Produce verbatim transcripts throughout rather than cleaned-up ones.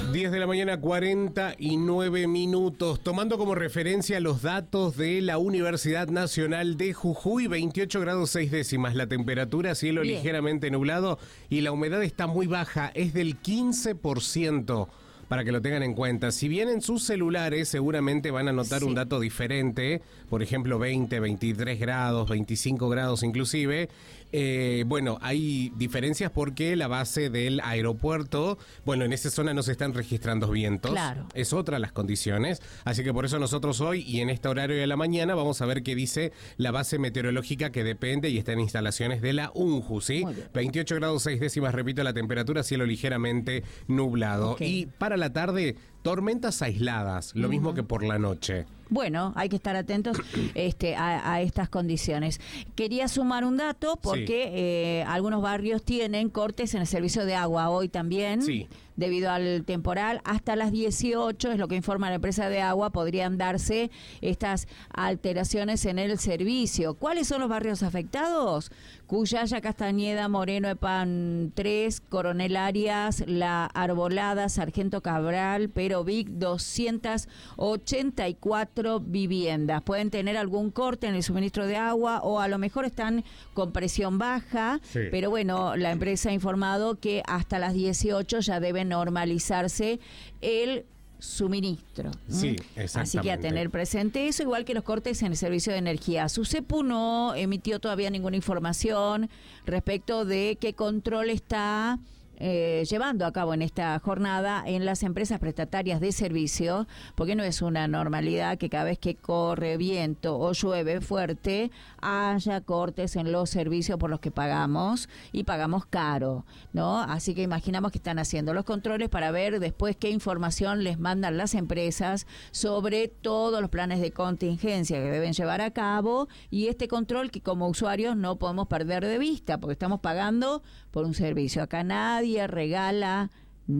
diez de la mañana, cuarenta y nueve minutos. Tomando como referencia los datos de la Universidad Nacional de Jujuy, veintiocho grados seis décimas la temperatura, cielo Bien. ligeramente nublado y la humedad está muy baja, es del quince por ciento. Para que lo tengan en cuenta. Si bien en sus celulares seguramente van a notar sí. un dato diferente, por ejemplo veinte, veintitrés grados, veinticinco grados inclusive, eh, bueno, hay diferencias porque la base del aeropuerto, bueno, en esa zona no se están registrando vientos, claro. es otra las condiciones, así que por eso nosotros hoy y en este horario de la mañana vamos a ver qué dice la base meteorológica que depende y está en instalaciones de la UNJU, ¿sí? veintiocho grados seis décimas, repito, la temperatura, cielo ligeramente nublado. Okay. Y para la tarde, tormentas aisladas, lo uh-huh. mismo que por la noche. Bueno, hay que estar atentos este, a, a estas condiciones. Quería sumar un dato porque sí. eh, algunos barrios tienen cortes en el servicio de agua hoy también, sí. debido al temporal. Hasta las dieciocho, es lo que informa la empresa de agua, podrían darse estas alteraciones en el servicio. ¿Cuáles son los barrios afectados? Cuyaya, Castañeda, Moreno, Epan tres, Coronel Arias, La Arbolada, Sargento Cabral, Perovic, doscientas ochenta y cuatro viviendas. Pueden tener algún corte en el suministro de agua o a lo mejor están con presión baja, sí. pero bueno, la empresa ha informado que hasta las dieciocho ya debe normalizarse el suministro. Sí, exactamente. Así que a tener presente eso, igual que los cortes en el servicio de energía. SUSEPU no emitió todavía ninguna información respecto de qué control está Eh, llevando a cabo en esta jornada en las empresas prestatarias de servicio, porque no es una normalidad que cada vez que corre viento o llueve fuerte haya cortes en los servicios por los que pagamos y pagamos caro, ¿no? Así que imaginamos que están haciendo los controles para ver después qué información les mandan las empresas sobre todos los planes de contingencia que deben llevar a cabo y este control que como usuarios no podemos perder de vista porque estamos pagando por un servicio. Acá nadie regala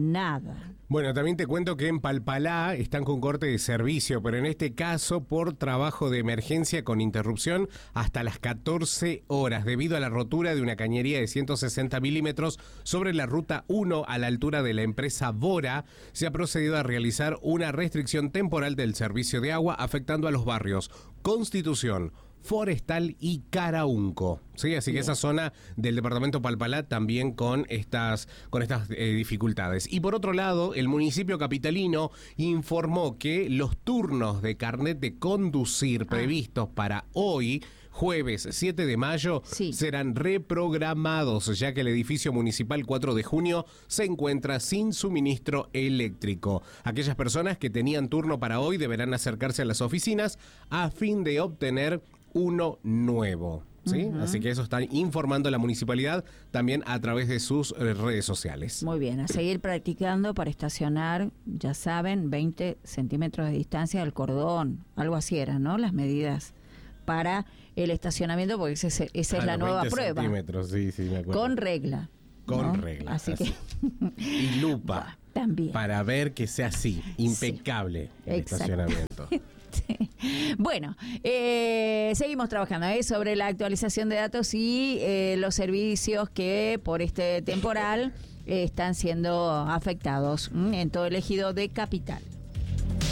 nada. Bueno, también te cuento que en Palpalá están con corte de servicio, pero en este caso por trabajo de emergencia con interrupción hasta las catorce horas, debido a la rotura de una cañería de ciento sesenta milímetros sobre la ruta uno a la altura de la empresa Bora. Se ha procedido a realizar una restricción temporal del servicio de agua, afectando a los barrios Constitución, Forestal y Caraunco, sí, así que esa zona del departamento Palpalá también con estas con estas eh, dificultades. Y por otro lado, el municipio capitalino informó que los turnos de carnet de conducir ah. previstos para hoy, jueves siete de mayo, sí. serán reprogramados, ya que el edificio municipal cuatro de junio se encuentra sin suministro eléctrico. Aquellas personas que tenían turno para hoy deberán acercarse a las oficinas a fin de obtener uno nuevo, ¿sí? Uh-huh. Así que eso está informando la municipalidad también a través de sus eh, redes sociales. Muy bien, a seguir practicando para estacionar, ya saben, veinte centímetros de distancia del cordón, algo así eran, ¿no? Las medidas para el estacionamiento, porque ese, esa es ah, la nueva prueba. Centímetros, sí, sí, me acuerdo. Con regla. Con ¿no? regla. Así, así que... Y lupa. También. Para ver que sea así, impecable sí. el estacionamiento. Sí. Bueno, eh, seguimos trabajando ¿eh? sobre la actualización de datos y eh, los servicios que por este temporal eh, están siendo afectados ¿m? en todo el ejido de Capital.